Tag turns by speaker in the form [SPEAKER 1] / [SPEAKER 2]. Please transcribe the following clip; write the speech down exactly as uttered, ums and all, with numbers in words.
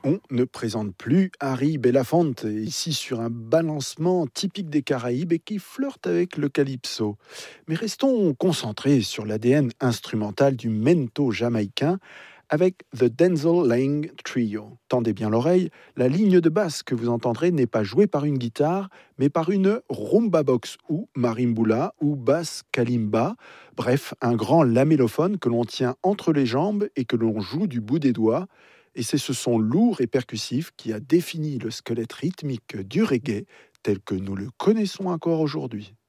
[SPEAKER 1] On ne présente plus Harry Belafonte, ici sur un balancement typique des Caraïbes et qui flirte avec le calypso. Mais restons concentrés sur l'A D N instrumental du mento jamaïcain avec The Denzel Lang Trio. Tendez bien l'oreille, la ligne de basse que vous entendrez n'est pas jouée par une guitare, mais par une rumba box ou marimbula ou basse kalimba, bref, un grand lamellophone que l'on tient entre les jambes et que l'on joue du bout des doigts. Et c'est ce son lourd et percussif qui a défini le squelette rythmique du reggae tel que nous le connaissons encore aujourd'hui.